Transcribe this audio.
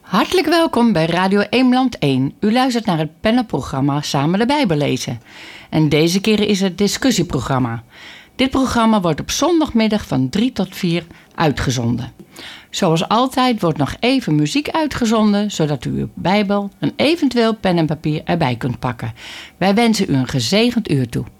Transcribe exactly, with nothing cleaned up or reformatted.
Hartelijk welkom bij Radio Eemland één. U luistert naar het panelprogramma Samen de Bijbel lezen. En deze keer is het discussieprogramma. Dit programma wordt op zondagmiddag van drie tot vier uitgezonden. Zoals altijd wordt nog even muziek uitgezonden, zodat u uw Bijbel en eventueel pen en papier erbij kunt pakken. Wij wensen u een gezegend uur toe.